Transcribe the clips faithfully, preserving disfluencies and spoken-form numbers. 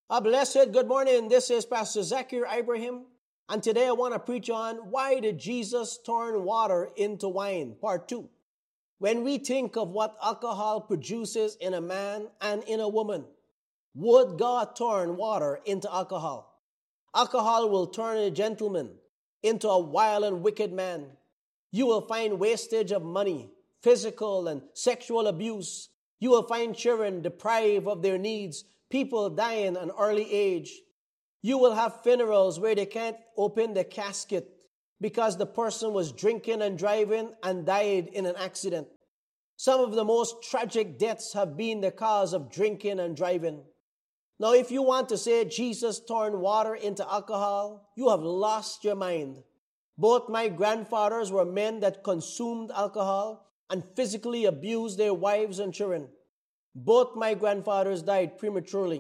A blessed good morning. This is Pastor Zakir Ibrahim, and today I want to preach on why did Jesus turn water into wine, part two. When we think of what alcohol produces in a man and in a woman, would God turn water into alcohol? Alcohol will turn a gentleman into a wild and wicked man. You will find wastage of money, physical and sexual abuse. You will find children deprived of their needs, people dying at an early age. You will have funerals where they can't open the casket because the person was drinking and driving and died in an accident. Some of the most tragic deaths have been the cause of drinking and driving. Now, if you want to say Jesus turned water into alcohol, you have lost your mind. Both my grandfathers were men that consumed alcohol and physically abused their wives and children. Both my grandfathers died prematurely.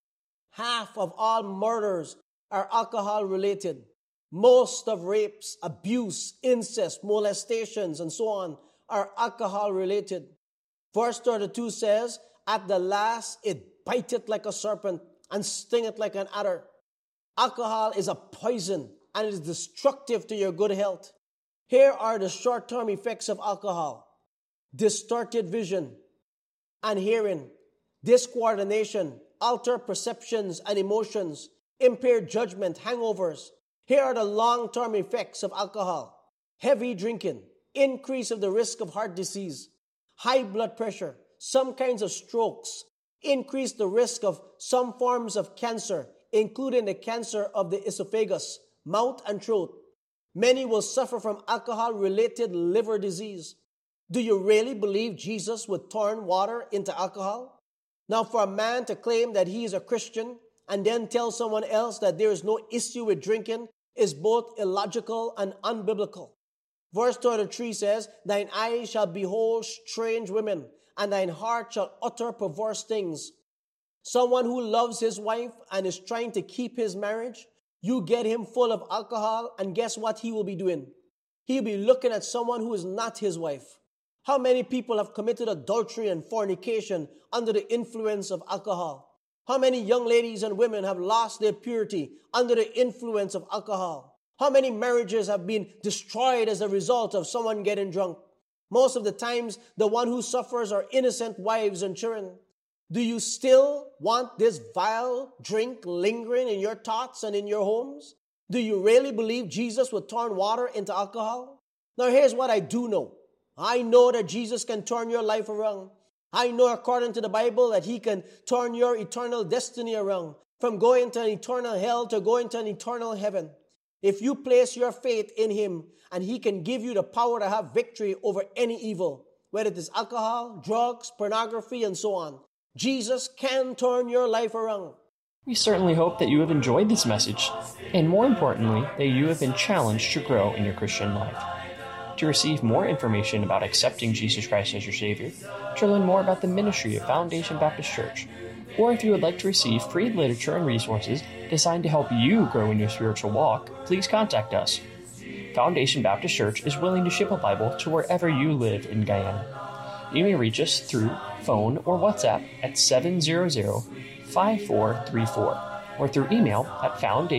Half of all murders are alcohol-related. Most of rapes, abuse, incest, molestations, and so on are alcohol-related. Verse thirty-two says, "At the last it biteth like a serpent and stingeth like an adder." Alcohol is a poison and it is destructive to your good health. Here are the short-term effects of alcohol: distorted vision and hearing, discoordination, altered perceptions and emotions, impaired judgment, hangovers. Here are the long-term effects of alcohol: heavy drinking, increase of the risk of heart disease, high blood pressure, some kinds of strokes, increase the risk of some forms of cancer, including the cancer of the esophagus, mouth and throat. Many will suffer from alcohol-related liver disease. Do you really believe Jesus would turn water into alcohol? Now, for a man to claim that he is a Christian and then tell someone else that there is no issue with drinking is both illogical and unbiblical. Verse thirty-three says, "Thine eyes shall behold strange women, and thine heart shall utter perverse things." Someone who loves his wife and is trying to keep his marriage, you get him full of alcohol, and guess what he will be doing? He'll be looking at someone who is not his wife. How many people have committed adultery and fornication under the influence of alcohol? How many young ladies and women have lost their purity under the influence of alcohol? How many marriages have been destroyed as a result of someone getting drunk? Most of the times, the one who suffers are innocent wives and children. Do you still want this vile drink lingering in your thoughts and in your homes? Do you really believe Jesus would turn water into alcohol? Now, here's what I do know. I know that Jesus can turn your life around. I know, according to the Bible, that he can turn your eternal destiny around, from going to an eternal hell to going to an eternal heaven. If you place your faith in him, and he can give you the power to have victory over any evil, whether it is alcohol, drugs, pornography, and so on. Jesus can turn your life around. We certainly hope that you have enjoyed this message, and more importantly, that you have been challenged to grow in your Christian life. To receive more information about accepting Jesus Christ as your Savior, to learn more about the ministry of Foundation Baptist Church, or if you would like to receive free literature and resources designed to help you grow in your spiritual walk, please contact us. Foundation Baptist Church is willing to ship a Bible to wherever you live in Guyana. You may reach us through phone or WhatsApp at seven zero zero, five four three four or through email at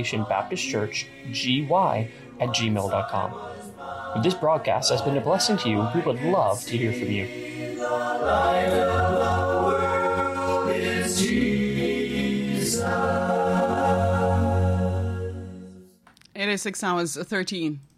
foundationbaptistchurchgy at gmail dot com. If this broadcast has been a blessing to you, we would love to hear from you. It is six hours thirteen